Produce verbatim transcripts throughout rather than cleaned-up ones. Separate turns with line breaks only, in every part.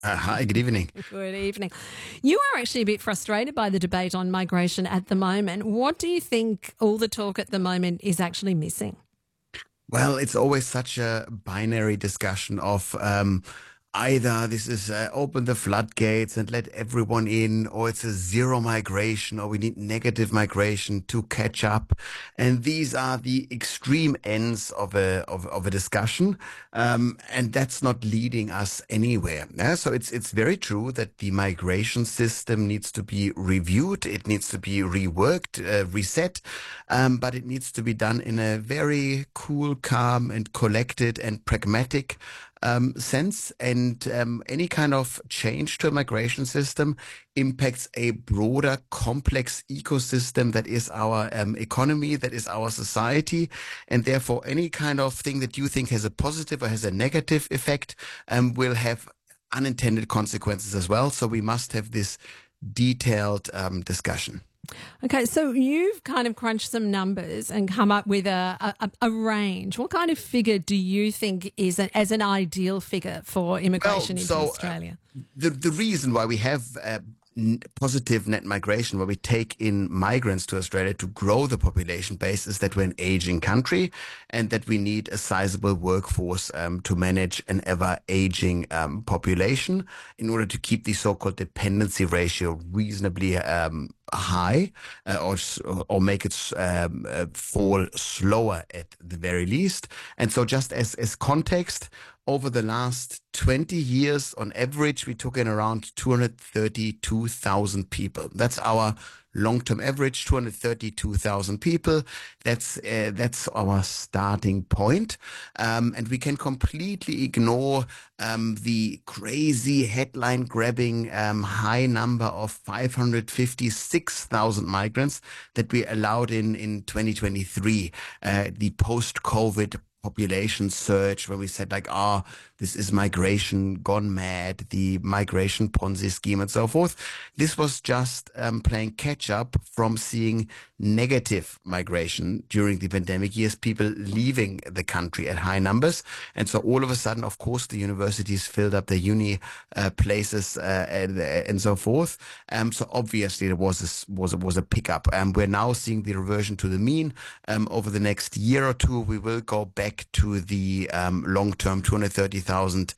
Uh, hi, good evening.
Good evening. You are actually a bit frustrated by the debate on migration at the moment. What do you think all the talk at the moment is actually missing?
Well, it's always such a binary discussion of um, either this is uh, open the floodgates and let everyone in, or it's a zero migration, or we need negative migration to catch up. And these are the extreme ends of a of, of a discussion, um, and that's not leading us anywhere. Yeah? So it's it's very true that the migration system needs to be reviewed, it needs to be reworked, uh, reset, um, but it needs to be done in a very cool, calm, and collected and pragmatic um, sense. And um, any kind of change to a migration system impacts a broader, complex ecosystem that is our um, economy, that is our society. And therefore, any kind of thing that you think has a positive or has a negative effect um, will have unintended consequences as well. So we must have this detailed um, discussion.
Okay, so you've kind of crunched some numbers and come up with a, a, a range. What kind of figure do you think is a, as an ideal figure for
Well,
immigration into
so uh,
Australia?
the the reason why we have uh, n- positive net migration, where we take in migrants to Australia to grow the population base, is that we're an aging country and that we need a sizable workforce um, to manage an ever aging um, population in order to keep the so-called dependency ratio reasonably um, high, uh, or s- or make it s- um, uh, fall slower at the very least. And so, just as as context, over the last twenty years, on average, we took in around two hundred thirty-two thousand people. That's our long-term average, two hundred thirty-two thousand people. That's uh, that's our starting point. Um, and we can completely ignore um, the crazy headline-grabbing um, high number of five hundred fifty-six thousand migrants that we allowed in in twenty twenty-three, uh, the post-COVID population surge, where we said like, ah, oh, this is migration gone mad, the migration Ponzi scheme and so forth. This was just um, playing catch up from seeing negative migration during the pandemic years, people leaving the country at high numbers. And so all of a sudden, of course, the universities filled up their uni uh, places uh, and, and so forth. Um, so obviously there was a, was a, was a pickup. Um, we're now seeing the reversion to the mean. Um, over the next year or two, we will go back to the um, long-term two hundred thirty thousand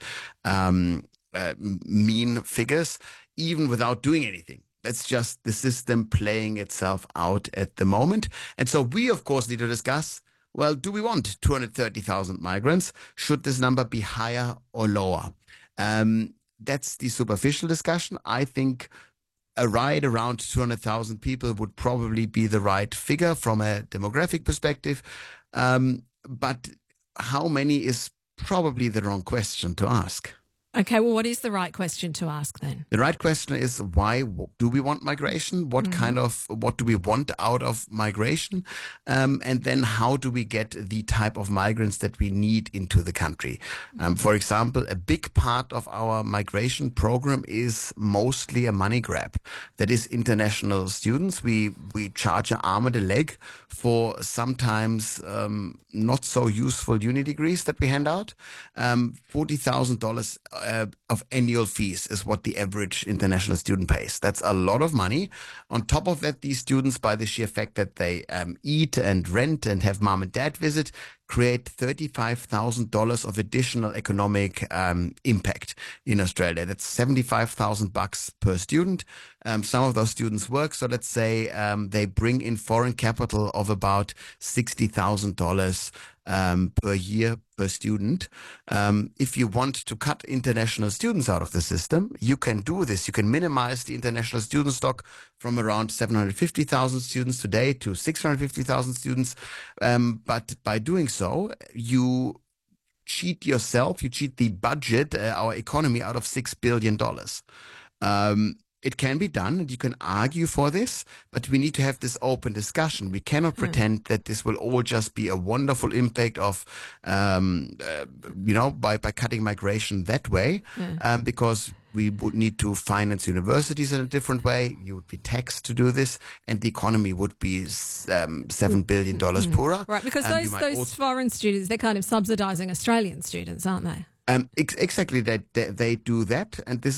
um, uh, mean figures, even without doing anything. That's just the system playing itself out at the moment. And so we, of course, need to discuss, well, do we want two hundred thirty thousand migrants? Should this number be higher or lower? Um, that's the superficial discussion. I think a right around two hundred thousand people would probably be the right figure from a demographic perspective. Um, but how many is probably the wrong question to ask.
Okay, well, what is the right question to ask then?
The right question is, why do we want migration? What
Mm.
kind of, what do we want out of migration? Um, and then how do we get the type of migrants that we need into the country? Um, for example, a big part of our migration program is mostly a money grab. That is international students. We, we charge an arm and a leg for sometimes um, not so useful uni degrees that we hand out. Um, forty thousand dollars uh, of annual fees is what the average international student pays. That's a lot of money. On top of that, these students, by the sheer fact that they um, eat and rent and have mom and dad visit, create thirty-five thousand dollars of additional economic um, impact in Australia. That's seventy-five thousand bucks per student. Um, some of those students work. So let's say um, they bring in foreign capital of about sixty thousand dollars um, per year per student. Um, if you want to cut international students out of the system, you can do this. You can minimize the international student stock from around seven hundred fifty thousand students today to six hundred fifty thousand students. Um, but by doing so, you cheat yourself, you cheat the budget, uh, our economy, out of six billion dollars. Um, it can be done, and you can argue for this, but we need to have this open discussion. We cannot
Mm.
pretend that this will all just be a wonderful impact of, um, uh, you know, by, by cutting migration that way,
Yeah.
um, because we would need to finance universities in a different way. You would be taxed to do this, and the economy would be um, seven billion dollars
Mm.
poorer.
Right, because
Um, you
those
might
those
also
foreign students, they're kind of subsidising Australian students, aren't they?
um, ex- exactly that they, they do that, and this